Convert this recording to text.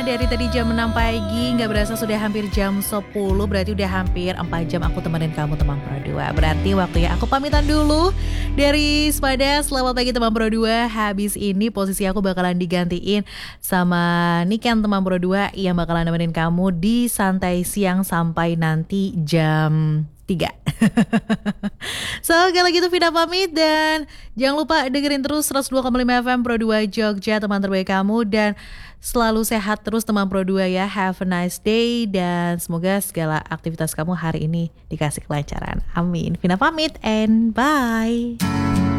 Dari tadi jam 6 pagi, nggak berasa sudah hampir jam 10, berarti udah hampir 4 jam aku temenin kamu teman Pro 2. Berarti waktunya aku pamitan dulu dari Spada. Selamat pagi teman Pro 2. Habis ini posisi aku bakalan digantiin sama Niken teman Pro 2 yang bakalan nemenin kamu di santai siang sampai nanti jam 3. So, kalau gitu Vina pamit dan jangan lupa dengerin terus 102,5 FM Pro 2 Jogja, teman terbaik kamu, dan selalu sehat terus teman Pro 2 ya. Have a nice day dan semoga segala aktivitas kamu hari ini dikasih kelancaran. Amin. Vina pamit and bye.